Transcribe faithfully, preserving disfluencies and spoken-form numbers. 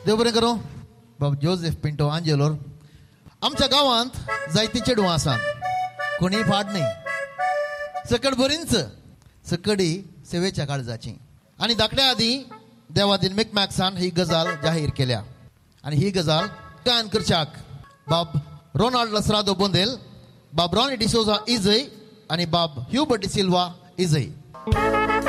देव बरें करूं. बाब जोसेफ पिंटो आंजेलोर. आमच्या गांवांत जायतीं चेडवां आसात, कोणीय फाट न्ही. सकट बरींच सकडी सेवेच्या काळजाची. आनी धाकट्या आदीं देवादीन मेकमॅक्सान ही गजाल जाहीर केल्या. आनी ही गजाल गायन करच्याक बाब रोनाल्ड लसरादो बोंदेल, बाब रॉनी डिसोजा इजय आनी बाब ह्युबर्ट डिसिल्वा इजय.